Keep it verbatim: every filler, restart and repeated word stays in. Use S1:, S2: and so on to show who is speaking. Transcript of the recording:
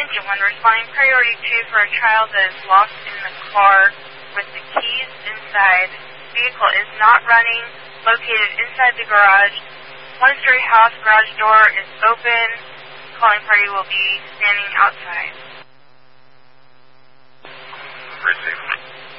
S1: Engine one, responding priority two for a child that is lost in the car with the keys inside. Vehicle is not running, located inside the garage. One-story house, garage door is open. Calling party will be standing outside.
S2: Received.